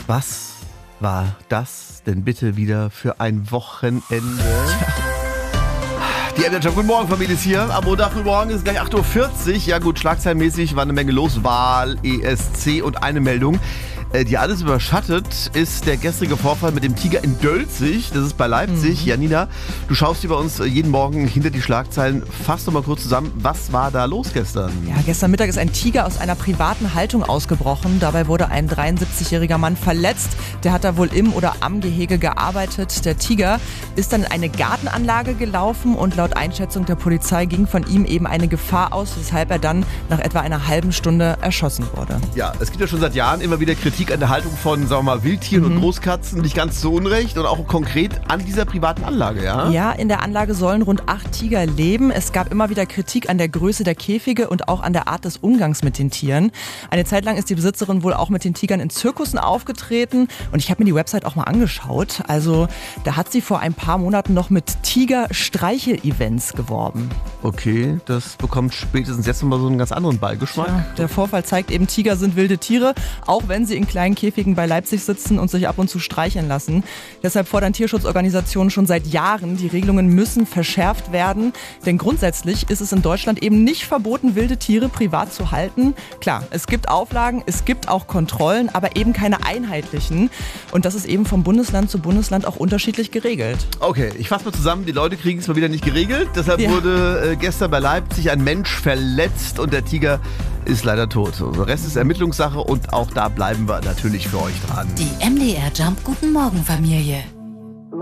Was war das denn bitte wieder für ein Wochenende? Die MDR, guten Morgen, Familie ist hier. Am Montag, guten Morgen, ist gleich 8.40 Uhr. Ja gut, schlagzeilenmäßig war eine Menge los. Wahl, ESC und eine Meldung, die alles überschattet, ist der gestrige Vorfall mit dem Tiger in Dölzig. Das ist bei Leipzig. Janina, du schaust hier bei uns jeden Morgen hinter die Schlagzeilen. Fass doch mal kurz zusammen, was war da los gestern? Ja, gestern Mittag ist ein Tiger aus einer privaten Haltung ausgebrochen. Dabei wurde ein 73-jähriger Mann verletzt. Der hat da wohl im oder am Gehege gearbeitet. Der Tiger ist dann in eine Gartenanlage gelaufen und laut Einschätzung der Polizei ging von ihm eben eine Gefahr aus, weshalb er dann nach etwa einer halben Stunde erschossen wurde. Ja, es gibt ja schon seit Jahren immer wieder Kritik an der Haltung von, sagen wir mal, Wildtieren und Großkatzen, nicht ganz so unrecht und auch konkret an dieser privaten Anlage, ja? Ja, in der Anlage sollen rund 8 Tiger leben. Es gab immer wieder Kritik an der Größe der Käfige und auch an der Art des Umgangs mit den Tieren. Eine Zeit lang ist die Besitzerin wohl auch mit den Tigern in Zirkussen aufgetreten und ich habe mir die Website auch mal angeschaut. Also da hat sie vor ein paar Monaten noch mit Tiger-Streichel-Events geworben. Okay, das bekommt spätestens jetzt nochmal so einen ganz anderen Beigeschmack. Ja, der Vorfall zeigt eben, Tiger sind wilde Tiere, auch wenn sie in kleinen Käfigen bei Leipzig sitzen und sich ab und zu streicheln lassen. Deshalb fordern Tierschutzorganisationen schon seit Jahren, die Regelungen müssen verschärft werden. Denn grundsätzlich ist es in Deutschland eben nicht verboten, wilde Tiere privat zu halten. Klar, es gibt Auflagen, es gibt auch Kontrollen, aber eben keine einheitlichen. Und das ist eben vom Bundesland zu Bundesland auch unterschiedlich geregelt. Okay, ich fasse mal zusammen, die Leute kriegen es mal wieder nicht geregelt. Deshalb wurde gestern bei Leipzig ein Mensch verletzt und der Tiger ist leider tot. So, der Rest ist Ermittlungssache und auch da bleiben wir natürlich für euch dran. Die MDR Jump Guten Morgen Familie.